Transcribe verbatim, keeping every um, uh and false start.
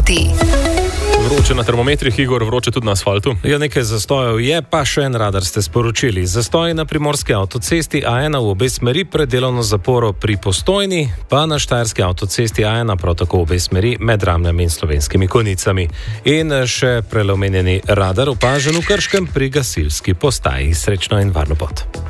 proti. Vroče na termometrih, Igor, vroče tudi na asfaltu. Ja, nekaj zastojev je, pa še en radar ste sporočili. Zastoji na primorski avtocesti A ena v obe smeri pred delovno zaporo pri Postojni, pa na štajerski avtocesti A ena prav tako v obe smeri med Ramljami in Slovenskimi Konjicami. In še prelomenjeni radar opažen v Krškem pri gasilski postaji. Srečno in varno pot.